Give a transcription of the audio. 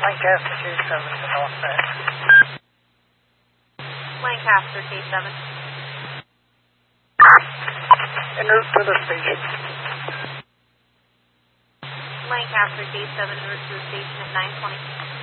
Lancaster K7 to North Bay. Lancaster K7. En route to the station. Lancaster K7 en route to the station at 9:20.